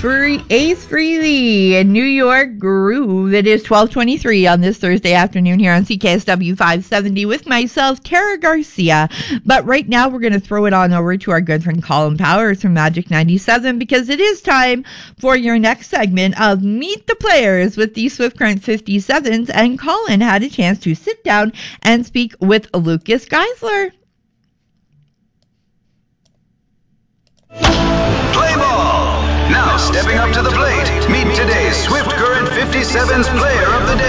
Ace Frehley and New York Groove. It is 12:23 on this Thursday afternoon here on CKSW 570 with myself, Tara Garcia. But right now we're going to throw it on over to our good friend Colin Powers from Magic 97 because it is time for your next segment of Meet the Players with the Swift Current 57s. And Colin had a chance to sit down and speak with Lucas Geisler. Play ball! Now stepping up to the plate, meet today's Swift Current 57's Player of the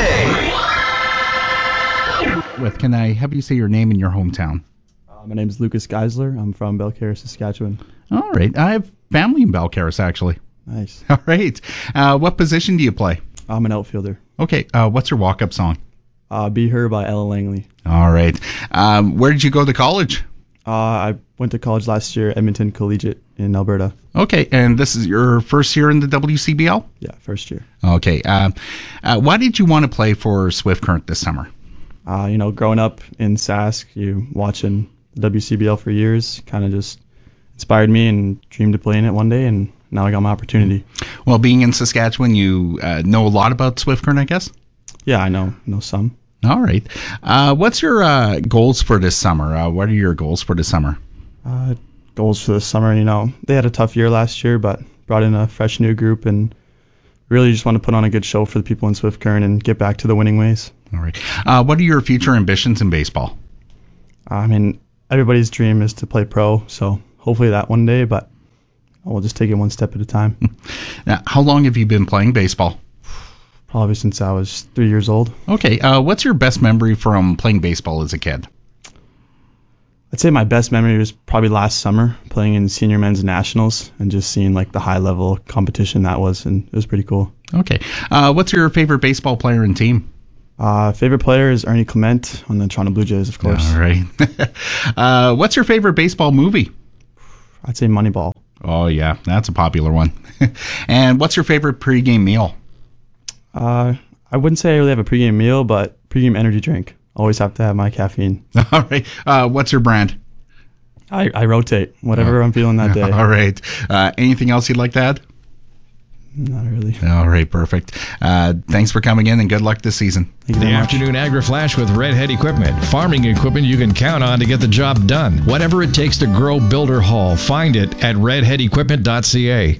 Day. Can I have you say your name and your hometown? My name is Lucas Geisler. I'm from Belcarra, Saskatchewan. All right. I have family in Belcarra, actually. Nice. All right. What position do you play? I'm an outfielder. Okay. What's your walk-up song? Be Her by Ella Langley. All right. Where did you go to college? I went to college last year, Edmonton Collegiate in Alberta. Okay, and this is your first year in the WCBL? Yeah, first year. Okay. Why did you want to play for Swift Current this summer? Growing up in Sask, you watching the WCBL for years, kind of just inspired me and dreamed of playing it one day, and now I got my opportunity. Well, being in Saskatchewan, you know a lot about Swift Current, I guess? Yeah, I know some. All right. What's your goals for this summer? What are your goals for this summer? Goals for this summer, they had a tough year last year, but brought in a fresh new group and really just want to put on a good show for the people in Swift Current and get back to the winning ways. All right. What are your future ambitions in baseball? Everybody's dream is to play pro, so hopefully that one day, but we'll just take it one step at a time. Now, how long have you been playing baseball? Probably since I was 3 years old. Okay. What's your best memory from playing baseball as a kid? I'd say my best memory was probably last summer playing in senior men's nationals and just seeing the high level competition that was, and it was pretty cool. Okay. What's your favorite baseball player and team? Favorite player is Ernie Clement on the Toronto Blue Jays, of course. All right. What's your favorite baseball movie? I'd say Moneyball. Oh, yeah. That's a popular one. And what's your favorite pregame meal? I wouldn't say I really have a pregame meal, but pregame energy drink. Always have to have my caffeine. All right. What's your brand? I rotate whatever I'm feeling that day. All right. Anything else you'd like to add? Not really. All right. Perfect. Thanks for coming in and good luck this season. The Afternoon Agri-Flash with Redhead Equipment. Farming equipment you can count on to get the job done. Whatever it takes to grow, build, or haul, find it at redheadequipment.ca.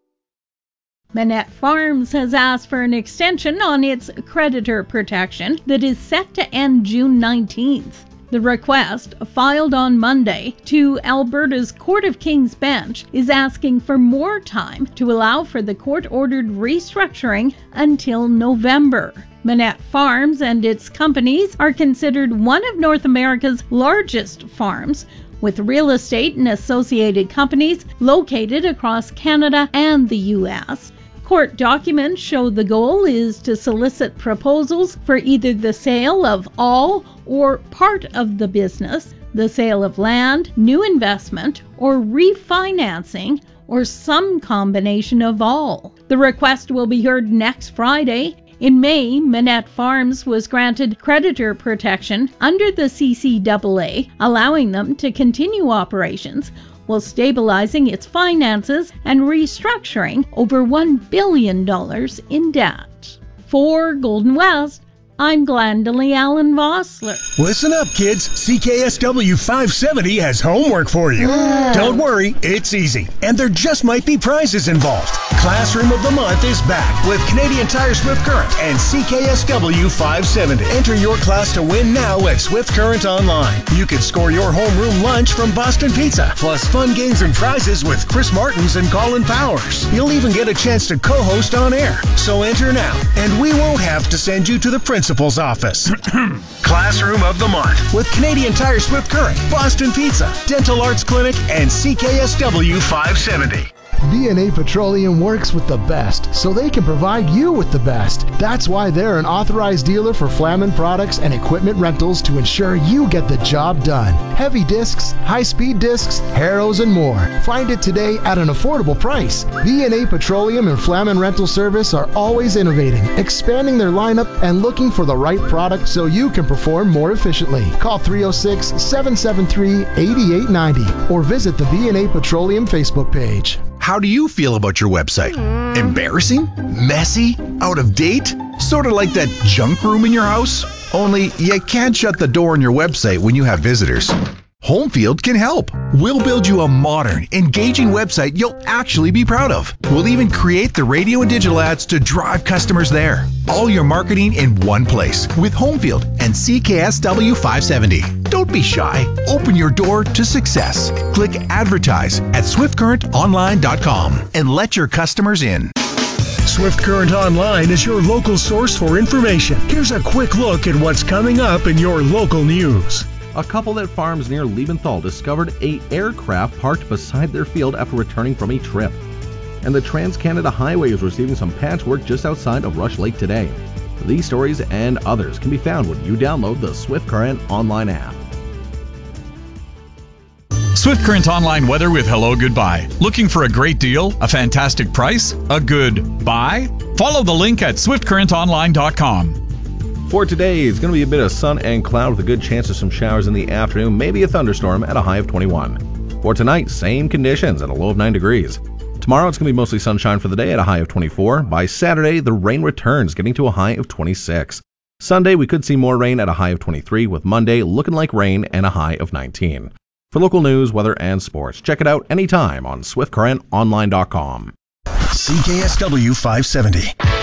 Manette Farms has asked for an extension on its creditor protection that is set to end June 19th. The request, filed on Monday to Alberta's Court of King's Bench, is asking for more time to allow for the court-ordered restructuring until November. Manette Farms and its companies are considered one of North America's largest farms, with real estate and associated companies located across Canada and the U.S. Court documents show the goal is to solicit proposals for either the sale of all or part of the business, the sale of land, new investment, or refinancing, or some combination of all. The request will be heard next Friday. In May, Manette Farms was granted creditor protection under the CCAA, allowing them to continue operations while stabilizing its finances and restructuring over $1 billion in debt. For Golden West, I'm Glendalee Allen Vossler. Listen up, kids. CKSW 570 has homework for you. Don't worry, it's easy. And there just might be prizes involved. Classroom of the Month is back with Canadian Tire Swift Current and CKSW 570. Enter your class to win now at Swift Current Online. You can score your homeroom lunch from Boston Pizza, plus fun games and prizes with Chris Martins and Colin Powers. You'll even get a chance to co-host on air. So enter now, and we won't have to send you to the principal's office. Classroom of the Month with Canadian Tire Swift Current, Boston Pizza, Dental Arts Clinic, and CKSW 570. B&A Petroleum works with the best, so they can provide you with the best. That's why they're an authorized dealer for Flamin products and equipment rentals to ensure you get the job done. Heavy discs, high-speed discs, harrows, and more. Find it today at an affordable price. B&A Petroleum and Flamin Rental Service are always innovating, expanding their lineup, and looking for the right product so you can perform more efficiently. Call 306-773-8890 or visit the B&A Petroleum Facebook page. How do you feel about your website? Embarrassing? Messy? Out of date? Sort of like that junk room in your house? Only you can't shut the door on your website when you have visitors. Homefield can help. We'll build you a modern, engaging website you'll actually be proud of. We'll even create the radio and digital ads to drive customers there. All your marketing in one place with Homefield and CKSW 570. Don't be shy. Open your door to success. Click advertise at swiftcurrentonline.com and let your customers in. Swift Current Online is your local source for information. Here's a quick look at what's coming up in your local news. A couple that farms near Liebenthal discovered an aircraft parked beside their field after returning from a trip. And the Trans-Canada Highway is receiving some patchwork just outside of Rush Lake today. These stories and others can be found when you download the Swift Current Online app. Swift Current Online weather with Hello Goodbye. Looking for a great deal? A fantastic price? A good buy? Follow the link at swiftcurrentonline.com. For today, it's going to be a bit of sun and cloud with a good chance of some showers in the afternoon, maybe a thunderstorm at a high of 21. For tonight, same conditions at a low of 9 degrees. Tomorrow, it's going to be mostly sunshine for the day at a high of 24. By Saturday, the rain returns, getting to a high of 26. Sunday, we could see more rain at a high of 23, with Monday looking like rain and a high of 19. For local news, weather, and sports, check it out anytime on SwiftCurrentOnline.com. CKSW 570.